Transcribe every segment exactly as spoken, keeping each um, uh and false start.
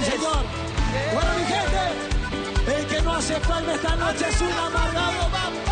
Sí, señor. Bueno, mi gente, el que no hace palma esta noche es un amargado.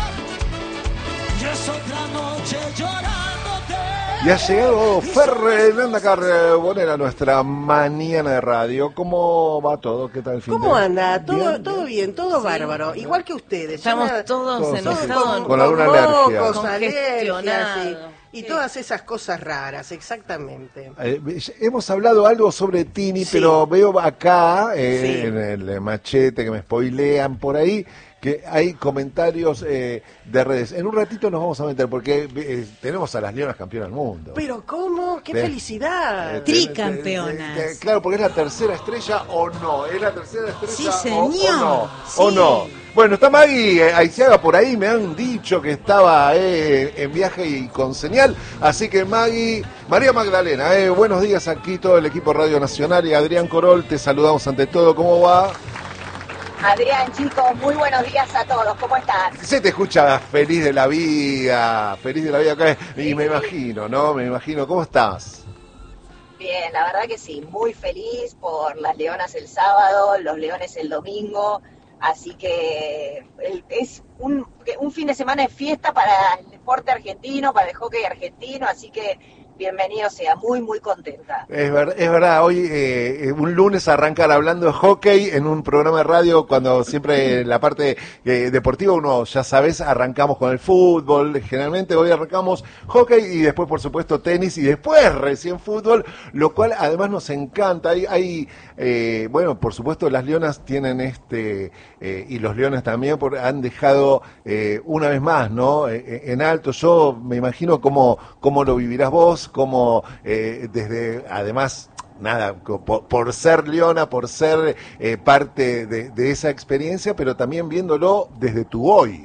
Y es otra noche llorándote. Y ha llegado Fernanda Carbonell a nuestra mañana de radio. ¿Cómo va todo? ¿Qué tal el fin ¿Cómo de... anda? Todo bien, todo bien, todo sí. Bárbaro. Igual que ustedes. Estamos Una, todos, todos en así, estado con, con alguna alergia. Mocos, alergias y, y sí. todas esas cosas raras, exactamente. Eh, hemos hablado algo sobre Tini, Sí. pero veo acá, eh, Sí. en el machete, que me spoilean por ahí, que hay comentarios eh, de redes. En un ratito nos vamos a meter, porque eh, tenemos a las Leonas campeonas del mundo. Pero ¿cómo? ¡Qué De- felicidad! Eh, Tricampeonas. de- de- de- claro, porque es la tercera estrella o no. ¿Es la tercera estrella Sí, o- señor. o, no? Sí. ¿O no? Bueno, está Maggie eh, Aiseaga por ahí. Me han dicho que estaba eh, en viaje y con señal. Así que Maggie, María Magdalena, eh, buenos días aquí, todo el equipo Radio Nacional. Y Adrián Corol, te saludamos ante todo. ¿Cómo va? Adrián, chicos, muy buenos días a todos. ¿Cómo están? Se te escucha feliz de la vida, feliz de la vida acá. Y me imagino, ¿no? Me imagino. ¿Cómo estás? Bien, la verdad que sí, muy feliz por las Leonas el sábado, los Leones el domingo, así que el- es un, un fin de semana de fiesta para el deporte argentino, para el hockey argentino, así que bienvenido sea, muy, muy contenta. Es, ver, es verdad, hoy eh, un lunes arrancar hablando de hockey en un programa de radio, cuando siempre la parte eh, deportiva uno ya sabes, arrancamos con el fútbol, generalmente hoy arrancamos hockey y después por supuesto tenis y después recién fútbol, lo cual además nos encanta. Hay, hay eh, bueno, por supuesto las Leonas tienen este, eh, y los Leones también por, han dejado eh, una vez más, ¿no? Eh, en alto, yo me imagino cómo, cómo lo vivirás vos, como eh, desde, además, nada, por, por ser leona, por ser eh, parte de, de esa experiencia, pero también viéndolo desde tu hoy.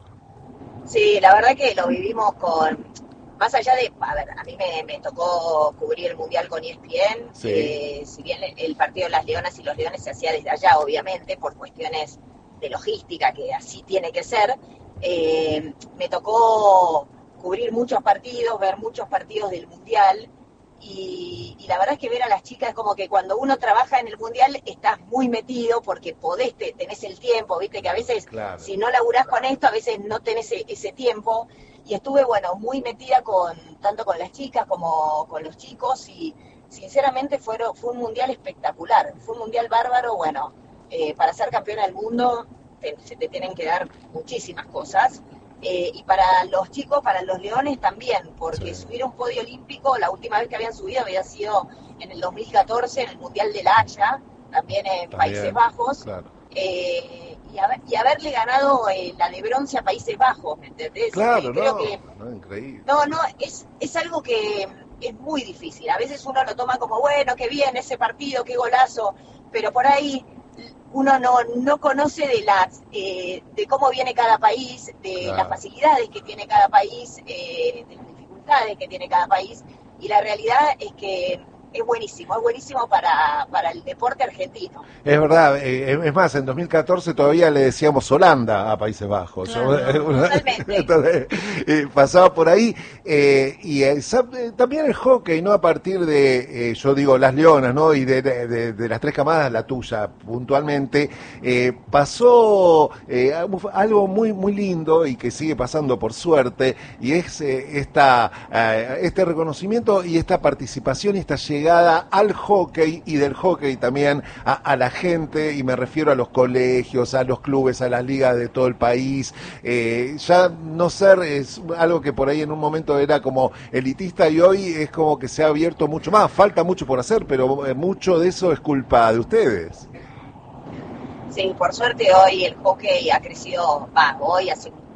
Sí, la verdad que lo vivimos con, más allá de, a ver, a mí me, me tocó cubrir el Mundial con E S P N, Sí. eh, si bien el partido de las Leonas y los Leones se hacía desde allá, obviamente, por cuestiones de logística, que así tiene que ser, eh, me tocó cubrir muchos partidos, ver muchos partidos del Mundial, y, y la verdad es que ver a las chicas como que cuando uno trabaja en el Mundial estás muy metido porque podés, te, tenés el tiempo, viste que a veces Claro. si no laburás con esto, a veces no tenés ese, ese tiempo, y estuve, bueno, muy metida con tanto con las chicas como con los chicos, y sinceramente fueron, fue un Mundial espectacular, fue un Mundial bárbaro. Bueno, eh, para ser campeona del mundo te, se te tienen que dar muchísimas cosas. Eh, y para los chicos, para los Leones también, porque Sí. subir un podio olímpico, la última vez que habían subido había sido en el dos mil catorce, en el Mundial de La Haya, también en También, Países Bajos, claro. eh, y, haber- y haberle ganado eh, la de bronce a Países Bajos, ¿me entendés? Claro, Eh, creo no, que no, increíble. no, no, es, es algo que es muy difícil. A veces uno lo toma como, bueno, qué bien ese partido, qué golazo, pero por ahí uno no, no conoce de las eh, de cómo viene cada país, de Claro. las facilidades que tiene cada país, eh, de las dificultades que tiene cada país, y la realidad es que es buenísimo, es buenísimo para, para el deporte argentino. Es verdad, eh, es más, en dos mil catorce todavía le decíamos Holanda a Países Bajos. Claro, totalmente. Entonces, eh, pasaba por ahí. Eh, y eh, sab- eh, también el hockey, ¿no? A partir de, eh, yo digo, las Leonas, ¿no? Y de, de- de- de las tres camadas, la tuya puntualmente, eh, pasó eh, algo muy, muy lindo y que sigue pasando por suerte, y es eh, esta, eh, este reconocimiento y esta participación y esta llegada al hockey, y del hockey también a, a la gente, y me refiero a los colegios, a los clubes, a las ligas de todo el país. Eh, ya no ser es algo que por ahí en un momento era como elitista, y hoy es como que se ha abierto mucho más. Falta mucho por hacer, pero eh, mucho de eso es culpa de ustedes. Sí, por suerte hoy el hockey ha crecido, va, hoy hace un